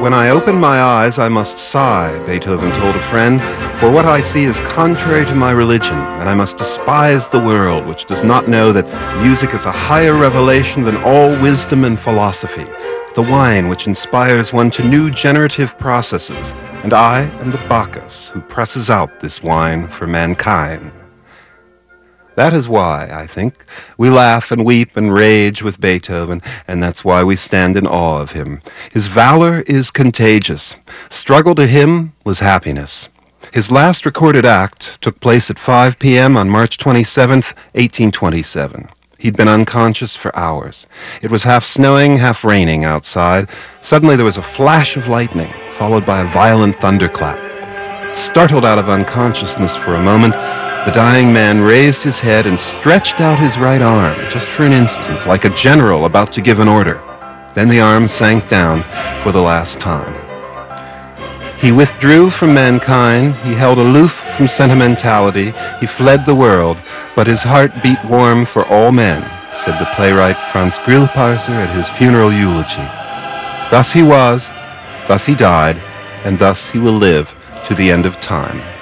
when I open my eyes, I must sigh, Beethoven told a friend, for what I see is contrary to my religion, and I must despise the world, which does not know that music is a higher revelation than all wisdom and philosophy, the wine which inspires one to new generative processes, and I am the Bacchus who presses out this wine for mankind. That is why, I think, we laugh and weep and rage with Beethoven, and that's why we stand in awe of him. His valor is contagious. Struggle to him was happiness. His last recorded act took place at 5 p.m. on March 27th, 1827. He'd been unconscious for hours. It was half snowing, half raining outside. Suddenly there was a flash of lightning, followed by a violent thunderclap. Startled out of unconsciousness for a moment, the dying man raised his head and stretched out his right arm, just for an instant, like a general about to give an order. Then the arm sank down for the last time. He withdrew from mankind, he held aloof from sentimentality, he fled the world, but his heart beat warm for all men, said the playwright Franz Grillparzer at his funeral eulogy. Thus he was, thus he died, and thus he will live to the end of time.